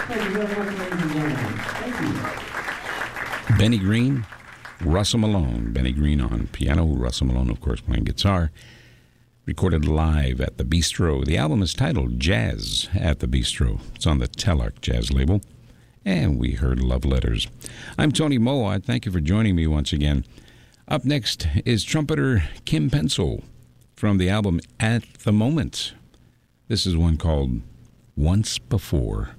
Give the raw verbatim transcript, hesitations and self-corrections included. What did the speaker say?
Thank you very much, ladies and gentlemen. Thank you. Benny Green, Russell Malone. Benny Green on piano, Russell Malone, of course, playing guitar. Recorded live at the Bistro. The album is titled Jazz at the Bistro. It's on the Telarc Jazz label. And we heard Love Letters. I'm Tony Mowat. Thank you for joining me once again. Up next is trumpeter Kim Pensel from the album At the Moment. This is one called Once Before.